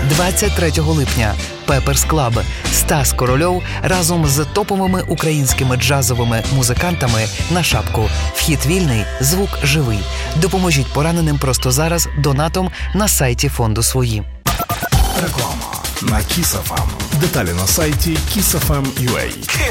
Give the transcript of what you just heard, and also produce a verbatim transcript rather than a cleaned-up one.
двадцять третього липня Pepper's Club. Стас Корольов разом з топовими українськими джазовими музикантами на шапку. Вхід вільний, звук живий. Допоможіть пораненим просто зараз донатом на сайті фонду «Свої». Реклама на Kiss еф ем. Деталі на сайті kiss еф ем крапка ю а.